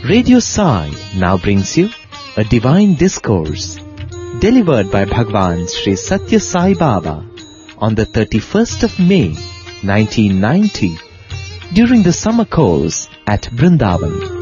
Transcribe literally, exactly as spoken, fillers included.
Radio Sai now brings you a divine discourse delivered by Bhagwan Sri Satya Sai Baba on the thirty-first of May nineteen ninety during the summer course at Vrindavan.